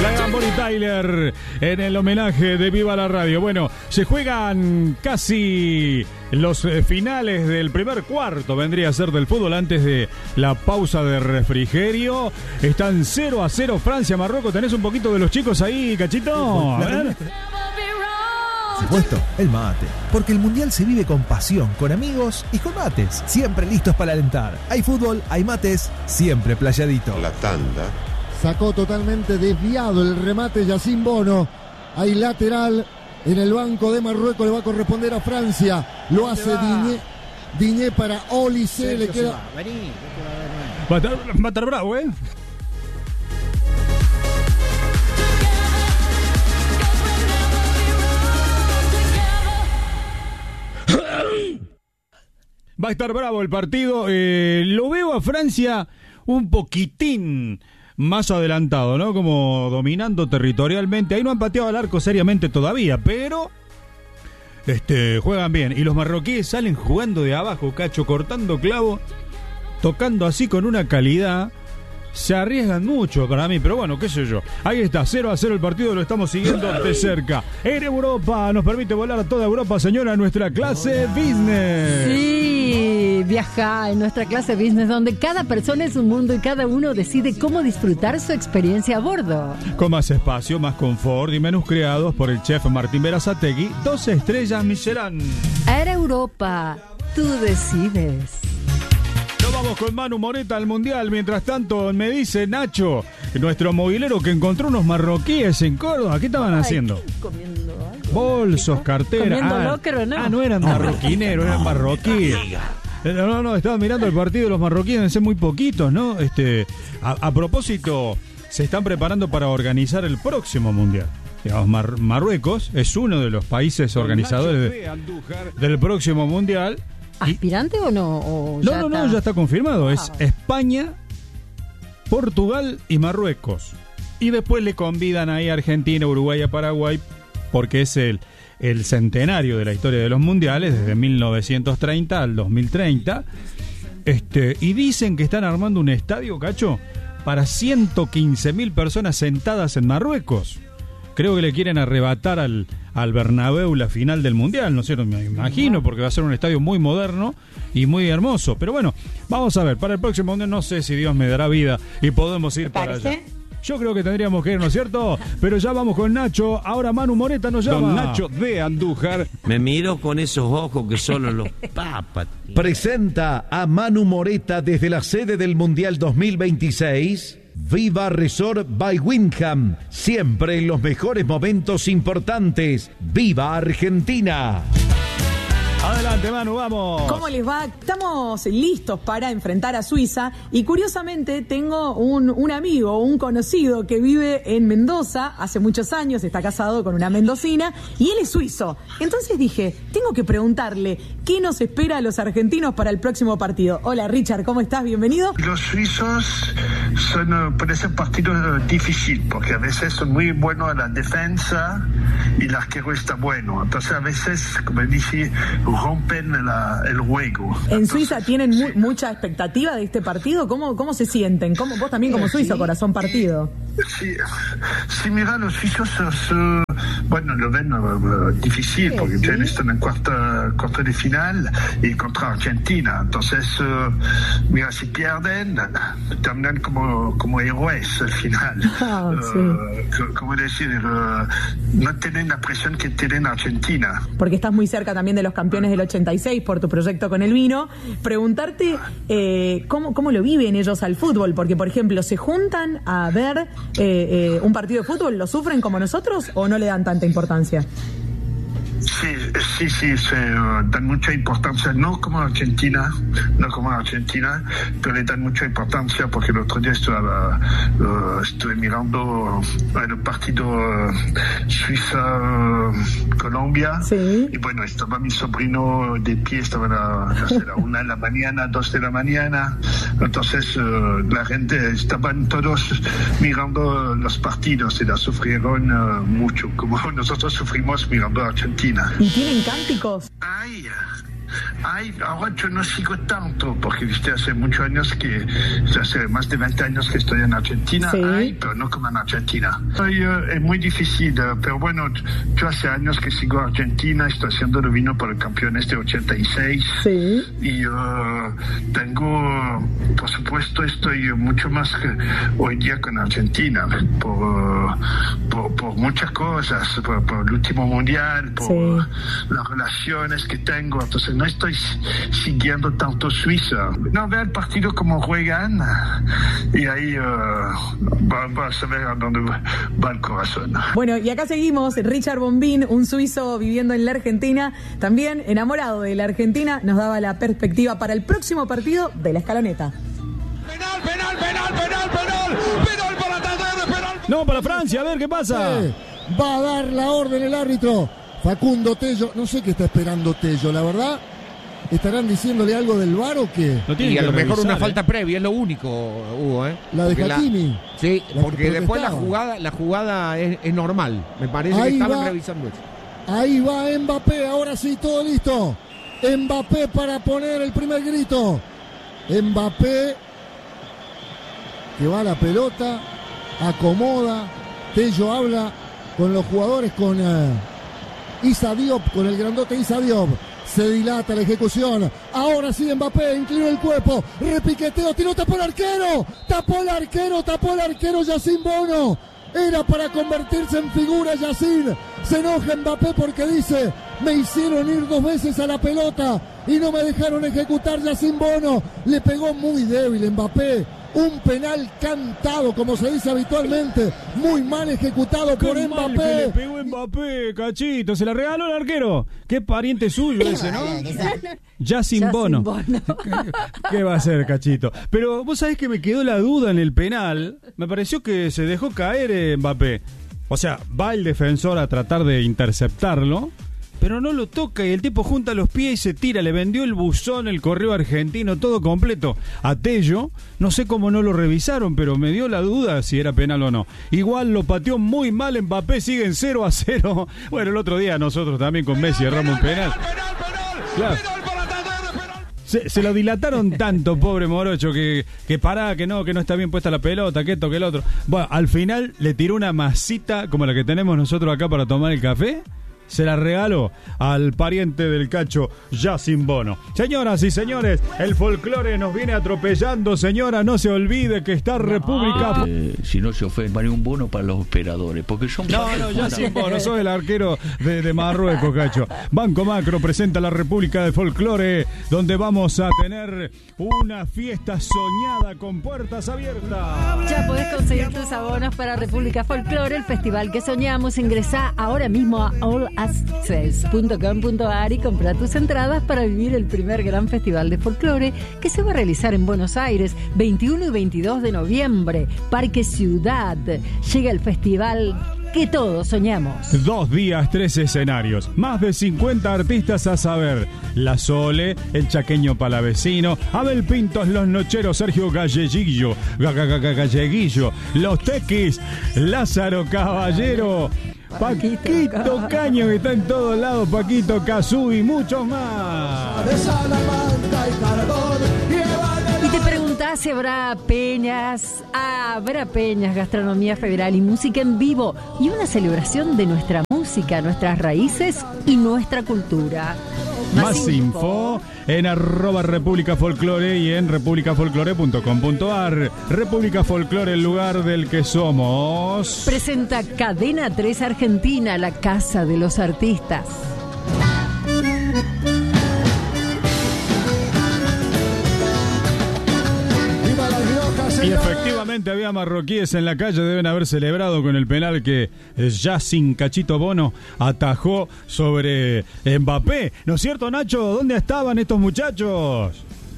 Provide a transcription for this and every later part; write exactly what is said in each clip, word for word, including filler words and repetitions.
La gran Bonnie Tyler en el homenaje de Viva la Radio. Bueno, se juegan casi los finales del primer cuarto, vendría a ser del fútbol, antes de la pausa de refrigerio. Están cero a cero Francia, Marruecos. ¿Tenés un poquito de los chicos ahí, Cachito? A ver. Por supuesto, el mate. Porque el mundial se vive con pasión, con amigos y con mates. Siempre listos para alentar. Hay fútbol, hay mates, siempre playadito. La tanda. Sacó totalmente desviado el remate Yacine Bono. Hay lateral en el banco de Marruecos. Le va a corresponder a Francia. Lo hace Diñé. Diñé para Olise. Le queda. Va, Vení, va, a estar, va a estar bravo, ¿eh? Va a estar bravo el partido. Eh, lo veo a Francia un poquitín más adelantado, ¿no? Como dominando territorialmente. Ahí no han pateado al arco seriamente todavía, pero este, juegan bien. Y los marroquíes salen jugando de abajo, Cacho, cortando clavo, tocando así con una calidad. Se arriesgan mucho para mí, pero bueno, qué sé yo. Ahí está, cero a cero el partido, lo estamos siguiendo de cerca. En Europa nos permite volar a toda Europa, señora, nuestra clase business. Sí, viaja en nuestra clase business, donde cada persona es un mundo y cada uno decide cómo disfrutar su experiencia a bordo. Con más espacio, más confort y menús creados por el chef Martín Berazategui, dos estrellas Michelin. Air Europa, tú decides. Nos vamos con Manu Moreta al Mundial. Mientras tanto, me dice Nacho, nuestro movilero, que encontró unos marroquíes en Córdoba. ¿Qué estaban Ay, haciendo? Comiendo algo. Bolsos, carteras. ¿Comiendo ah, locker o no? Ah, no eran marroquineros, eran marroquíes. No, no, no, estaban mirando el partido de los marroquíes, deben ser muy poquitos, ¿no? Este, a, a propósito, se están preparando para organizar el próximo Mundial. Digamos, Mar- Marruecos es uno de los países organizadores de, del próximo Mundial. ¿Aspirante o no? O no, ya no, está... no, ya está confirmado. Ah. Es España, Portugal y Marruecos. Y después le convidan ahí a Argentina, Uruguay y a Paraguay, porque es el, el centenario de la historia de los mundiales, desde mil novecientos treinta al dos mil treinta. Este, y dicen que están armando un estadio, Cacho, para ciento quince mil personas sentadas en Marruecos. Creo que le quieren arrebatar al, al Bernabéu la final del Mundial, no sé, me imagino, porque va a ser un estadio muy moderno y muy hermoso. Pero bueno, vamos a ver, para el próximo Mundial no sé si Dios me dará vida y podemos ir para allá. Yo creo que tendríamos que ir, ¿no es cierto? Pero ya vamos con Nacho. Ahora Manu Moreta nos llama. Don Nacho de Andújar. Me miro con esos ojos que solo los papas. Presenta a Manu Moreta desde la sede del Mundial dos mil veintiséis. Viva Resort by Wyndham, siempre en los mejores momentos importantes. ¡Viva Argentina! Adelante, Manu, vamos. ¿Cómo les va? Estamos listos para enfrentar a Suiza y curiosamente tengo un, un amigo, un conocido que vive en Mendoza hace muchos años, está casado con una mendocina y él es suizo. Entonces dije, tengo que preguntarle qué nos espera a los argentinos para el próximo partido. Hola Richard, ¿cómo estás? Bienvenido. Los suizos son, puede ser partidos difíciles porque a veces son muy buenos en la defensa y el arquero está bueno. Entonces a veces, como dice, rompen la, el juego. ¿En Entonces, Suiza tienen sí. mu- mucha expectativa de este partido? ¿Cómo, cómo se sienten? ¿Cómo, vos también como suizo, Sí. corazón partido? Sí, sí, mira, los suizos, uh, bueno, lo ven uh, difícil porque sí. ya están en cuarta, cuarto de final y contra Argentina. Entonces, uh, mira, si pierden, terminan como, como héroes al final. Ah, uh, sí. Como decir, uh, no tienen la presión que tienen Argentina. Porque estás muy cerca también de los campeones del ochenta y seis por tu proyecto con el vino. Preguntarte eh, ¿cómo, cómo lo viven ellos al fútbol, porque por ejemplo, ¿se juntan a ver eh, eh, un partido de fútbol? ¿Lo sufren como nosotros o no le dan tanta importancia? Sí, sí, sí, se uh, dan mucha importancia, no como Argentina, no como Argentina, pero le dan mucha importancia porque el otro día estaba, uh, estuve mirando uh, el partido uh, Suiza-Colombia uh, sí. Y bueno, estaba mi sobrino de pie, estaba a la, no sé, la una de la mañana, dos de la mañana, entonces uh, la gente, estaban todos mirando los partidos y la sufrieron uh, mucho, como nosotros sufrimos mirando a Argentina. ¿Y tienen cánticos? Ay, Ay, ahora yo no sigo tanto, porque viste, hace muchos años que, hace más de veinte años que estoy en Argentina, sí. Ay, pero no como en Argentina. Soy, uh, es muy difícil, uh, pero bueno, yo hace años que sigo a Argentina, estoy haciendo el vino por el campeón este ochenta y seis, sí. y uh, tengo, por supuesto, estoy mucho más que hoy día con Argentina, por, uh, por, por muchas cosas, por, por el último mundial, por sí. las relaciones que tengo, entonces no estoy siguiendo tanto Suiza. No, veo el partido como juegan y ahí uh, vas a ver a dónde va, va el corazón. Bueno, y acá seguimos, Richard Bombín, un suizo viviendo en la Argentina, también enamorado de la Argentina, nos daba la perspectiva para el próximo partido de la Escaloneta. Penal, penal, penal, penal, penal, penal para Talleres, penal. No, para Francia, a ver qué pasa. Eh, va a dar la orden el árbitro. Facundo Tello, no sé qué está esperando Tello, la verdad. ¿Estarán diciéndole algo del V A R o qué? Y a lo mejor revisar, una ¿eh? falta previa, es lo único, Hugo, ¿eh? La de Porque Hakimi. La, sí, la porque después la protestaba. jugada, la jugada es, es normal. Me parece Ahí que estaban va. revisando eso. Ahí va Mbappé, ahora sí, todo listo. Mbappé para poner el primer grito. Mbappé, que va a la pelota, acomoda. Tello habla con los jugadores, con uh, Issa Diop, con el grandote Issa Diop. Se dilata la ejecución. Ahora sí Mbappé, inclina el cuerpo. Repiqueteo, tiró, tapó el arquero. Tapó el arquero, tapó el arquero Yacine Bono. Era para convertirse en figura Yacine. Se enoja Mbappé porque dice: me hicieron ir dos veces a la pelota y no me dejaron ejecutar Yacine Bono. Le pegó muy débil Mbappé. Un penal cantado, como se dice habitualmente. Muy mal ejecutado por Qué mal Mbappé. que le pegó Mbappé, cachito. Se la regaló el arquero. Qué pariente suyo ese, ¿no? Yacine Bono. Bono. ¿Qué, qué va a hacer, cachito? Pero vos sabés que me quedó la duda en el penal. Me pareció que se dejó caer eh, Mbappé. O sea, va el defensor a tratar de interceptarlo, pero no lo toca y el tipo junta los pies y se tira. Le vendió el buzón, el correo argentino, todo completo a Tello. No sé cómo no lo revisaron, pero me dio la duda si era penal o no. Igual lo pateó muy mal Mbappé, sigue en cero a cero. Bueno, el otro día nosotros también con Messi erramos un penal. Claro. Se, se lo dilataron tanto, pobre Morocho, que, que pará, que no, que no está bien puesta la pelota, que esto, que el otro. Bueno, al final le tiró una masita como la que tenemos nosotros acá para tomar el café. Se la regaló al pariente del cacho, Yacine Bono. Señoras y señores, el folclore nos viene atropellando. Señora, no se olvide que está República... Eh, si no se ofende, un bono para los operadores, porque son... No, no, Yacine Bono, sos el arquero de, de Marruecos, cacho. Banco Macro presenta la República del Folclore, donde vamos a tener una fiesta soñada con puertas abiertas. Ya podés conseguir tus abonos para República Folclore, el festival que soñamos. Ingresá ahora mismo a all access punto com punto a r y compra tus entradas para vivir el primer gran festival de folclore que se va a realizar en Buenos Aires, veintiuno y veintidós de noviembre, Parque Ciudad. Llega el festival que todos soñamos. Dos días, tres escenarios, más de cincuenta artistas a saber: La Sole, el chaqueño palavecino, Abel Pintos, Los Nocheros, Sergio Galleguillo, Galleguillo, Los Tequis, Lázaro Caballero, Paquito, Paquito Caño, que está en todos lados, Paquito Cazú y muchos más. Y te preguntás si habrá peñas, habrá peñas, gastronomía federal y música en vivo y una celebración de nuestra música, nuestras raíces y nuestra cultura. Más, Más info en arroba República Folclore y en república folclore punto com punto a r. República Folclore, el lugar del que somos. Presenta Cadena tres Argentina, la casa de los artistas. Y efectivamente había marroquíes en la calle, deben haber celebrado con el penal que Yacine Cachito Bono atajó sobre Mbappé. ¿No es cierto, Nacho? ¿Dónde estaban estos muchachos?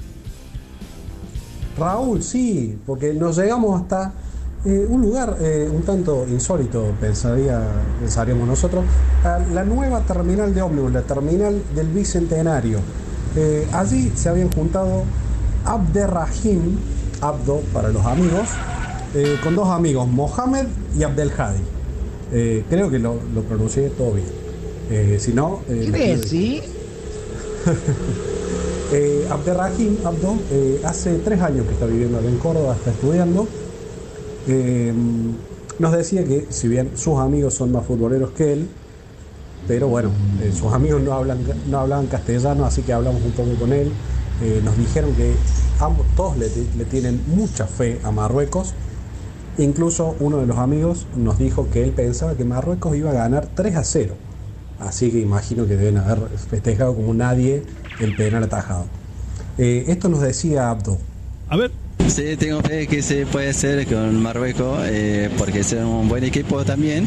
Raúl, sí, porque nos llegamos hasta eh, un lugar eh, un tanto insólito, pensaría, pensaríamos nosotros, la nueva terminal de ómnibus, la terminal del Bicentenario. Eh, allí se habían juntado Abderrahim, Abdo para los amigos, eh, con dos amigos, Mohamed y Abdelhadi. Eh, creo que lo, lo pronuncié todo bien. Eh, si no... Eh, ¿Qué decís? eh, Abderrahim Abdo eh, hace tres años que está viviendo acá en Córdoba, está estudiando. Eh, nos decía que si bien sus amigos son más futboleros que él, pero bueno, eh, sus amigos no hablan no hablaban castellano, así que hablamos un poco con él. Eh, nos dijeron que ambos, todos le, le tienen mucha fe a Marruecos. Incluso uno de los amigos nos dijo que él pensaba que Marruecos iba a ganar tres a cero. Así que imagino que deben haber festejado como nadie el penal atajado. Eh, esto nos decía Abdo. A ver. Sí, tengo fe que se puede hacer con Marruecos, eh, porque es un buen equipo también.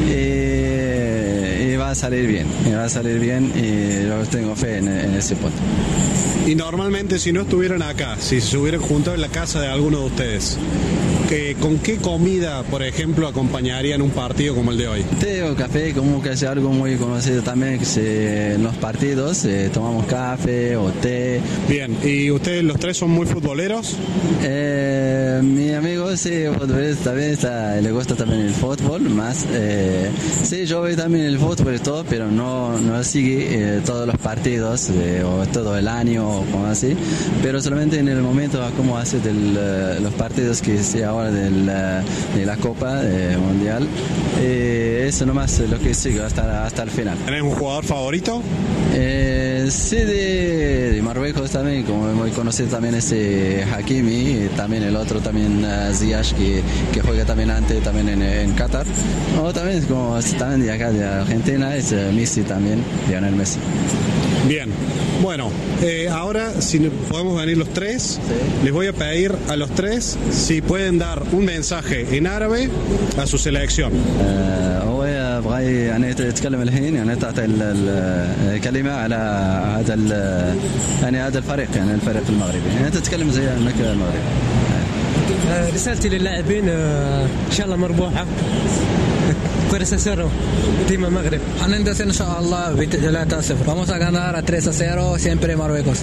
Eh, y va a salir bien, y va a salir bien y yo tengo fe en, en ese punto. Y normalmente si no estuvieran acá, si se hubieran juntado en la casa de alguno de ustedes, que, ¿con qué comida, por ejemplo, acompañarían un partido como el de hoy? Té o café, como que es algo muy conocido también, que se, en los partidos eh, tomamos café o té. Bien, ¿y ustedes los tres son muy futboleros? Eh, mi amigo sí, futbolero también, está, le gusta también el fútbol, más, eh, sí, yo veo también el fútbol y todo, pero no, no sigue eh, todos los partidos eh, o todo el año o como así, pero solamente en el momento como hace del, uh, los partidos que se ahora del, uh, de la Copa eh, Mundial, eh, eso nomás es lo que sigue hasta, hasta el final. ¿Tenés un jugador favorito? Eh, sí, de, de Marruecos también, como muy conocido también ese Hakimi, y también el otro también uh, Ziyech, que, que juega también antes también en, en Qatar, o también como también de acá de Argentina es uh, Messi también, Lionel Messi. Bien, bueno, eh, ahora si podemos venir los tres, sí. Les voy a pedir a los tres si pueden dar un mensaje en árabe a su selección. هو بغى يعني يتكلم الحين يعني تعطي الكلمة على هذا يعني هذا الفريق يعني الفريق المغربي يعني تتكلم زي انك المغربي. رسالتي للاعبين ان شاء الله مربوحة. Team Maghreb. Inshallah vamos a ganar a tres a cero, siempre Marruecos.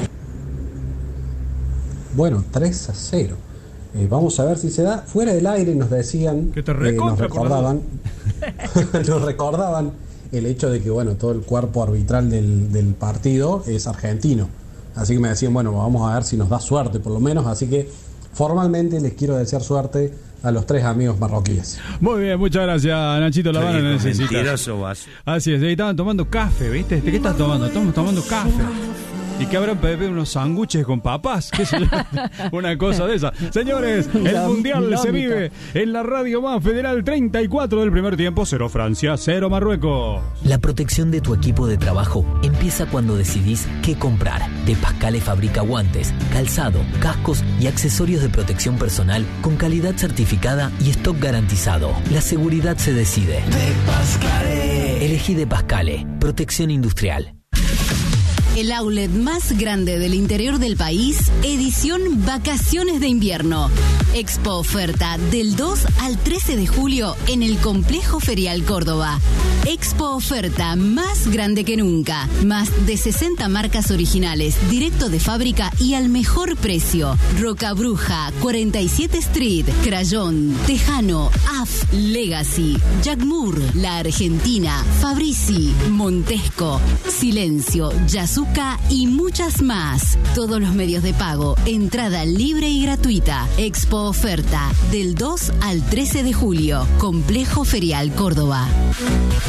Bueno, tres a cero. Eh, vamos a ver si se da. Fuera del aire nos decían, que te eh, nos recordaban, nos recordaban el hecho de que bueno, todo el cuerpo arbitral del, del partido es argentino. Así que me decían, bueno, vamos a ver si nos da suerte por lo menos. Así que formalmente les quiero desear suerte a los tres amigos marroquíes. Muy bien, muchas gracias, Nachito Lavana. No necesitas. Así es, estaban tomando café, ¿viste? ¿Qué estás tomando? Estamos tomando café. ¿Y qué habrán pedido? Unos sándwiches con papas, qué sé yo, una cosa de esa. Señores, el la, Mundial la se vive en la Radio Más Federal. Treinta y cuatro del primer tiempo, cero Francia, cero Marruecos. La protección de tu equipo de trabajo empieza cuando decidís qué comprar. De Pascale fabrica guantes, calzado, cascos y accesorios de protección personal con calidad certificada y stock garantizado. La seguridad se decide. De Pascale. Elegí De Pascale, protección industrial. El outlet más grande del interior del país, edición Vacaciones de Invierno. Expo Oferta del dos al trece de julio en el Complejo Ferial Córdoba. Expo Oferta más grande que nunca. Más de sesenta marcas originales, directo de fábrica y al mejor precio. Roca Bruja, cuarenta y siete Street, Crayón, Tejano, A F, Legacy, Jacmour, La Argentina, Fabrici, Montesco, Silencio, Yasu y muchas más. Todos los medios de pago, entrada libre y gratuita. Expo Oferta del dos al trece de julio. Complejo Ferial Córdoba.